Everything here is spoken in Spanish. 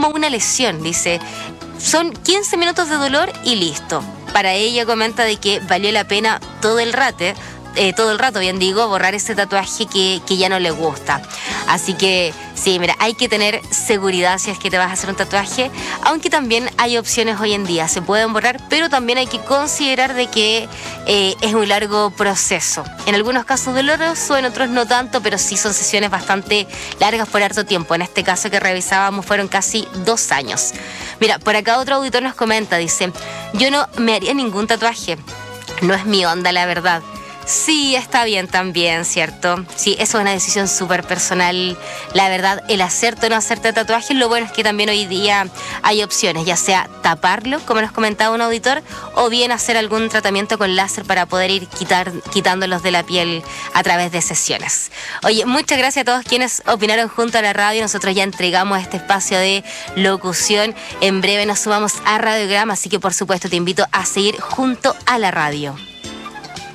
como una lesión, dice. Son 15 minutos de dolor y listo. Para ella comenta de que valió la pena todo el rato, borrar ese tatuaje que ya no le gusta. Así que sí, mira, hay que tener seguridad si es que te vas a hacer un tatuaje, aunque también hay opciones hoy en día, se pueden borrar, pero también hay que considerar de que es un largo proceso. En algunos casos doloroso, en otros no tanto, pero sí son sesiones bastante largas por harto tiempo. En este caso que revisábamos fueron casi 2 años. Mira, por acá otro auditor nos comenta, dice, yo no me haría ningún tatuaje, no es mi onda la verdad. Sí, está bien también, ¿cierto? Sí, eso es una decisión súper personal. La verdad, el hacerte o no hacerte tatuajes, lo bueno es que también hoy día hay opciones, ya sea taparlo, como nos comentaba un auditor, o bien hacer algún tratamiento con láser para poder ir quitándolos de la piel a través de sesiones. Oye, muchas gracias a todos quienes opinaron junto a la radio. Nosotros ya entregamos este espacio de locución. En breve nos sumamos a Radiograma, así que por supuesto te invito a seguir junto a la radio.